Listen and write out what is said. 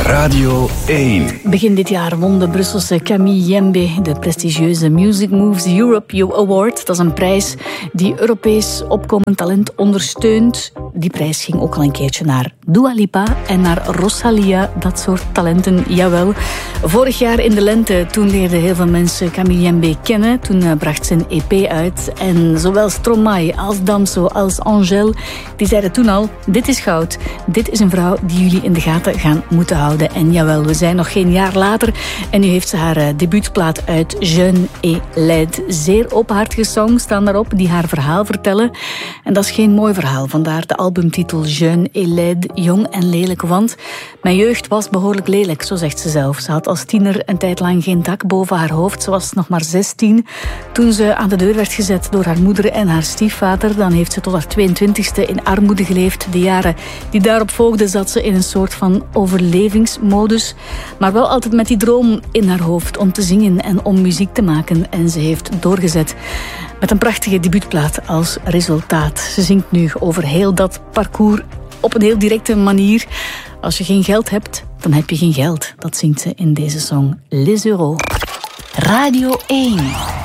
Radio 1. Begin dit jaar won de Brusselse Camille Yembe de prestigieuze Music Moves Europe You Award. Dat is een prijs die Europees opkomend talent ondersteunt. Die prijs ging ook al een keertje naar Dua Lipa en naar Rosalia, dat soort talenten, jawel. Vorig jaar in de lente, toen leerden heel veel mensen Camille Yembe kennen. Toen bracht ze een EP uit. En zowel Stromae als Damso als Angèle, die zeiden toen al, dit is goud. Dit is een vrouw die jullie in de gaten gaan moeten houden. En jawel, we zijn nog geen jaar later. En nu heeft ze haar debuutplaat uit, Jeune et Laide. Zeer openhartige songs staan daarop die haar verhaal vertellen. En dat is geen mooi verhaal, vandaar de albumtitel Jeune et Laide, jong en lelijk. Want mijn jeugd was behoorlijk lelijk, zo zegt ze zelf. Ze had als tiener een tijd lang geen dak boven haar hoofd. Ze was nog maar 16 toen ze aan de deur werd gezet door haar moeder en haar stiefvader. Dan heeft ze tot haar 22e in armoede geleefd. De jaren die daarop volgden zat ze in een soort van overlevingsmodus. Maar wel altijd met die droom in haar hoofd om te zingen en om muziek te maken. En ze heeft doorgezet met een prachtige debuutplaat als resultaat. Ze zingt nu over heel dat parcours op een heel directe manier. Als je geen geld hebt, dan heb je geen geld. Dat zingt ze in deze song Les Euros. Radio 1.